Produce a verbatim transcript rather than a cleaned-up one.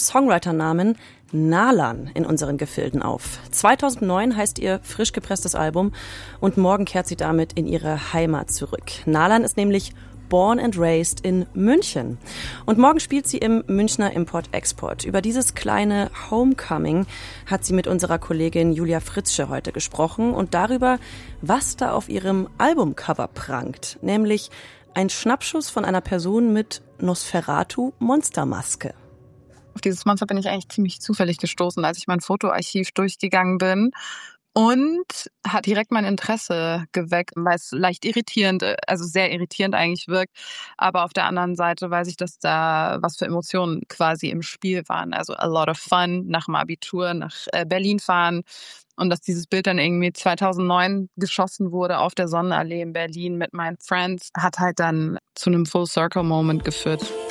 Singer-Songwriter-Namen Nalan in unseren Gefilden auf. zweitausendneun heißt ihr frisch gepresstes Album und morgen kehrt sie damit in ihre Heimat zurück. Nalan ist nämlich born and raised in München. Und morgen spielt sie im Münchner Import-Export. Über dieses kleine Homecoming hat sie mit unserer Kollegin Julia Fritzsche heute gesprochen und darüber, was da auf ihrem Albumcover prangt. Nämlich ein Schnappschuss von einer Person mit Nosferatu-Monstermaske. Auf dieses Monster bin ich eigentlich ziemlich zufällig gestoßen, als ich mein Fotoarchiv durchgegangen bin. Und hat direkt mein Interesse geweckt, weil es leicht irritierend, also sehr irritierend eigentlich wirkt. Aber auf der anderen Seite weiß ich, dass da was für Emotionen quasi im Spiel waren. Also a lot of fun, nach dem Abitur nach Berlin fahren. Und dass dieses Bild dann irgendwie zweitausendneun geschossen wurde auf der Sonnenallee in Berlin mit meinen Friends, hat halt dann zu einem Full-Circle-Moment geführt.